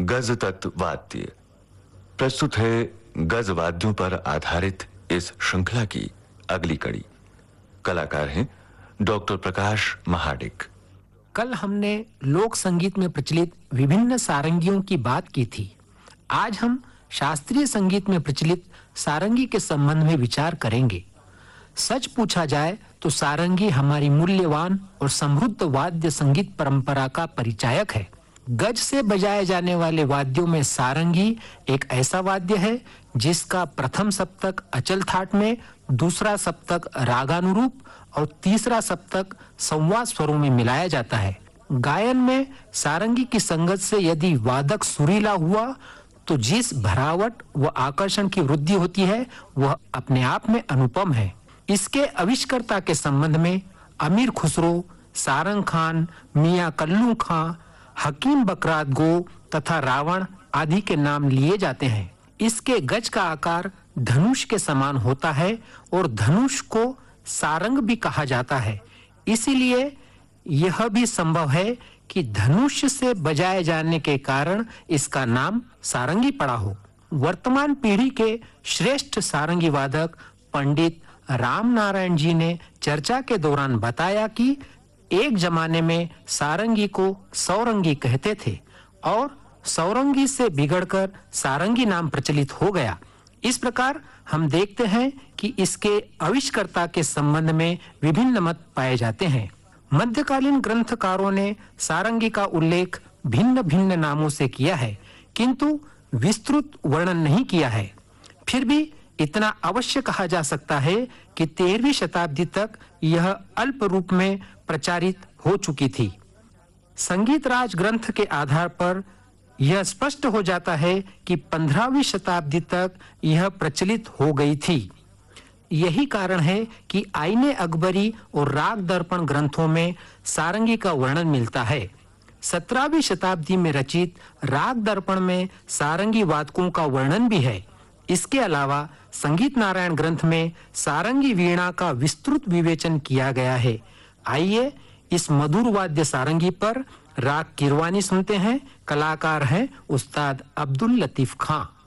गज तत्व वाद्य। प्रस्तुत है गज वाद्यों पर आधारित इस श्रृंखला की अगली कड़ी। कलाकार हैं डॉक्टर प्रकाश महाडिक। कल हमने लोक संगीत में प्रचलित विभिन्न सारंगियों की बात की थी। आज हम शास्त्रीय संगीत में प्रचलित सारंगी के संबंध में विचार करेंगे। सच पूछा जाए तो सारंगी हमारी मूल्यवान और समृद्ध वाद्य संगीत परंपरा का परिचायक है। गज से बजाए जाने वाले वाद्यों में सारंगी एक ऐसा वाद्य है जिसका प्रथम सप्तक अचल थाट में, दूसरा सप्तक रागानुरूप और तीसरा सप्तक संवाद स्वरों में मिलाया जाता है। गायन में सारंगी की संगत से यदि वादक सुरीला हुआ तो जिस भरावट व आकर्षण की वृद्धि होती है वह अपने आप में अनुपम है। इसके आविष्कर्ता के संबंध में अमीर खुसरो, सारंग खान, मियां कल्लू खां, हकीम बकरात गो तथा रावण आदि के नाम लिए जाते हैं। इसके गज का आकार धनुष के समान होता है और धनुष को सारंग भी कहा जाता है। इसीलिए यह भी संभव है कि धनुष से बजाए जाने के कारण इसका नाम सारंगी पड़ा हो। वर्तमान पीढ़ी के श्रेष्ठ सारंगी वादक पंडित राम नारायण जी ने चर्चा के दौरान बताया कि एक जमाने में सारंगी को सौरंगी कहते थे और सौरंगी से बिगड़कर सारंगी नाम प्रचलित हो गया। इस प्रकार हम देखते हैं कि इसके आविष्कर्ता के संबंध में विभिन्न मत पाए जाते हैं। मध्यकालीन ग्रंथकारों ने सारंगी का उल्लेख भिन्न भिन्न नामों से किया है, किंतु विस्तृत वर्णन नहीं किया है। फिर भी इतना अवश्य कहा जा सकता है कि 13वीं शताब्दी तक यह अल्प रूप में प्रचारित हो चुकी थी। संगीत राज ग्रंथ के आधार पर यह स्पष्ट हो जाता है कि 15वीं शताब्दी तक यह प्रचलित हो गई थी। यही कारण है कि आईने अकबरी और राग दर्पण ग्रंथों में सारंगी का वर्णन मिलता है। 17वीं शताब्दी में रचित राग दर्पण में सारंगी वादकों का वर्णन भी है। इसके अलावा संगीत नारायण ग्रंथ में सारंगी वीणा का विस्तृत विवेचन किया गया है। आइए इस मधुर वाद्य सारंगी पर राग किरवानी सुनते हैं। कलाकार हैं उस्ताद अब्दुल लतीफ खां।